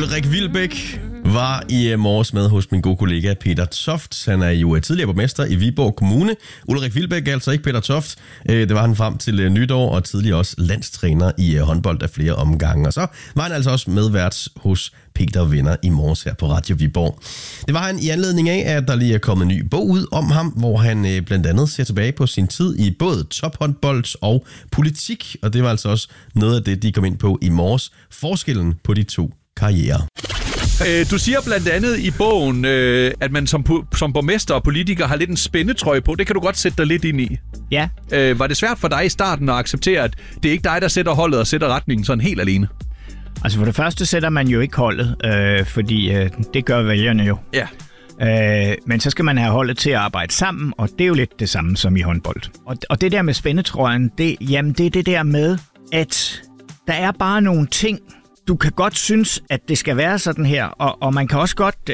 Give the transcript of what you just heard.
Ulrik Wilbek var i morges med hos min gode kollega Peter Toft. Han er jo tidligere borgmester i Viborg Kommune. Ulrik Wilbek, altså ikke Peter Toft. Det var han frem til nytår, og tidligere også landstræner i håndbold af flere omgange. Og så var han altså også medvært hos Peter Venner i morges her på Radio Viborg. Det var han i anledning af, at der lige er kommet en ny bog ud om ham, hvor han blandt andet ser tilbage på sin tid i både tophåndbold og politik. Og det var altså også noget af det, de kom ind på i morges. Forskellen på de to karrierer. Du siger blandt andet i bogen, at man som borgmester og politiker har lidt en spændetrøje på. Det kan du godt sætte dig lidt ind i. Ja. Var det svært for dig i starten at acceptere, at det er ikke dig, der sætter holdet og sætter retningen sådan helt alene? Altså for det første sætter man jo ikke holdet, fordi det gør vælgerne jo. Ja. Men så skal man have holdet til at arbejde sammen, og det er jo lidt det samme som i håndbold. Og det der med spændetrøjen, det er det der med, at der er bare nogle ting. Du kan godt synes, at det skal være sådan her, og man kan også godt